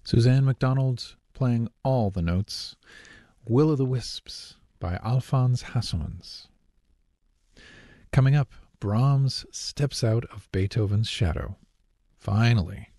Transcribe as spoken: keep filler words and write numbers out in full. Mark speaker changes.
Speaker 1: Suzanne MacDonald playing all the notes. Will o' the Wisps by Alphonse Hassomans. Coming up, Brahms steps out of Beethoven's shadow. Finally.